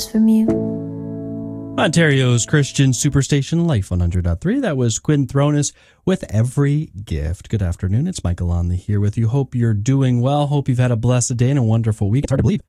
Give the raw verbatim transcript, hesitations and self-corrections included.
across from you. Ontario's Christian Superstation Life one hundred point three. That was Quinn Thronis with Every Gift. Good afternoon. It's Michael Lonley here with you. Hope you're doing well. Hope you've had a blessed day and a wonderful week. It's hard to believe